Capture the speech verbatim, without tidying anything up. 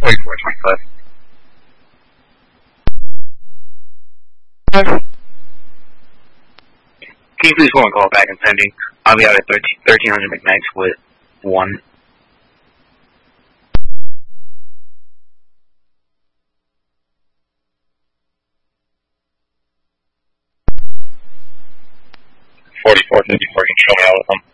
forty-four twenty-five. Can you please hold and call back and sending? I'll be out at thirteen hundred McKnights with one. forty-four fifty-four, you can show me all of them.